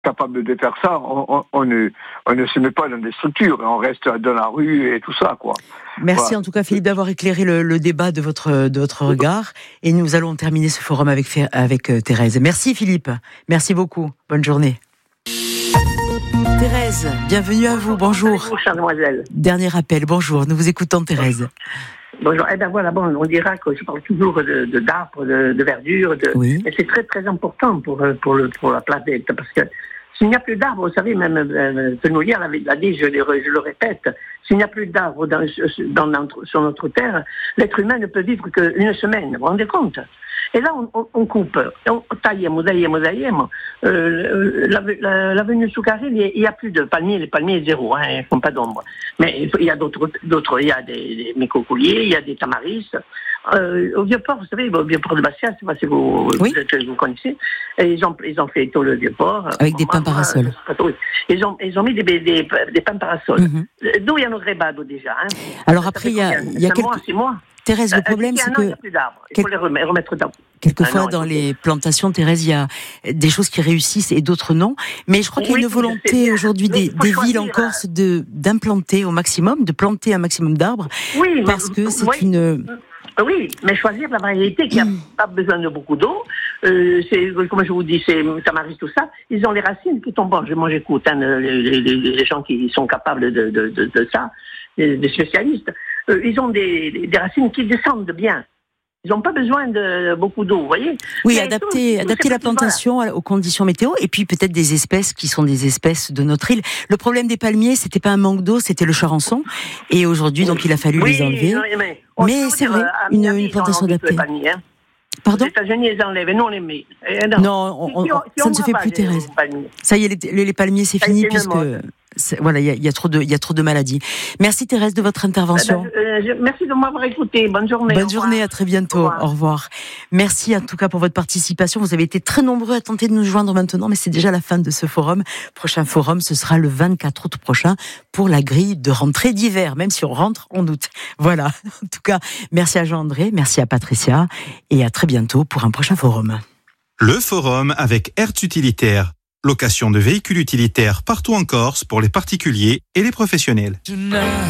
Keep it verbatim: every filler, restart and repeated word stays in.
capable de faire ça, on, on, on, ne, on ne se met pas dans des structures, on reste dans la rue et tout ça, quoi. Merci voilà. En tout cas Philippe d'avoir éclairé le, le débat de votre, de votre regard, et nous allons terminer ce forum avec, avec euh, Thérèse. Merci Philippe, merci beaucoup, bonne journée. Thérèse, bienvenue à vous, bonjour. Bonjour, chère demoiselle. Dernier appel, bonjour, nous vous écoutons Thérèse. Bonjour, eh bien voilà, bon, on dira que je parle toujours de, de, d'arbres, de, de verdure, de... Oui. Et c'est très très important pour, pour, le, pour la planète, parce que s'il n'y a plus d'arbres, vous savez, même euh, Fenouillère l'avait dit, je, je le répète, s'il n'y a plus d'arbres dans, dans notre, sur notre terre, l'être humain ne peut vivre qu'une semaine, vous vous rendez compte? Et là, on, on, on coupe, on taillemos, taillemos, taillemos. Euh, L'avenue Soucaril, il n'y a plus de palmiers, les palmiers zéro, hein, ils ne font pas d'ombre. Mais il y a d'autres, d'autres, il y a des, des mécocouliers, il y a des tamaris. Euh, au Vieux-Port, vous savez, au Vieux-Port de Bastia, je ne sais pas si vous, oui. vous, vous connaissez, et ils ont, ils ont fait tout le Vieux-Port. Avec des pins parasols. Ils ont, ils ont mis des, des, des, des pins parasols. Mm-hmm. D'où il y a nos grébades déjà. Hein. Alors après, il y a, il y a quelques... mois, six mois. Thérèse, le problème, euh, c'est que... Il n'y a plus d'arbres, il faut les remettre d'arbres. Quelquefois, dans les plantations, Thérèse, il y a des choses qui réussissent et d'autres non. Mais je crois qu'il y a une oui, volonté aujourd'hui des, des villes en Corse de, d'implanter au maximum, de planter un maximum d'arbres. Oui, parce mais, que c'est oui, une... Oui, mais choisir la variété qui n'a mmh. pas besoin de beaucoup d'eau. Euh, c'est, comme je vous dis, c'est tamaris, tout ça. Ils ont les racines qui tombent. Bon, moi, j'écoute hein, les, les, les gens qui sont capables de, de, de, de ça, les, les spécialistes. Euh, ils ont des, des racines qui descendent bien. Ils n'ont pas besoin de beaucoup d'eau, vous voyez. Oui, mais adapter, tout, adapter la plantation voilà. aux conditions météo, et puis peut-être des espèces qui sont des espèces de notre île. Le problème des palmiers, c'était pas un manque d'eau, c'était le charançon. Et aujourd'hui, donc, il a fallu oui, les enlever. Non, mais, mais c'est vrai, une, une plantation adaptée. Palmiers, hein. Pardon ? Les États-Unis les enlèvent et nous on les met. Et non, non on, on, qui ont, qui ça ne se fait plus, Thérèse. Ça y est, les, les palmiers, c'est ça fini puisque voilà, il y, y a trop de, il y a trop de maladies. Merci Thérèse de votre intervention. Ben, euh, je, merci de m'avoir écouté. Bonne journée. Bonne journée, à très bientôt. Au revoir. Au revoir. Merci en tout cas pour votre participation. Vous avez été très nombreux à tenter de nous joindre maintenant, mais c'est déjà la fin de ce forum. Prochain forum, ce sera le vingt-quatre août prochain pour la grille de rentrée d'hiver, même si on rentre en août. Voilà. En tout cas, merci à Jean-André, merci à Patricia, et à très bientôt pour un prochain forum. Le forum avec Hertz Utilitaire. Location de véhicules utilitaires partout en Corse pour les particuliers et les professionnels. Tonight.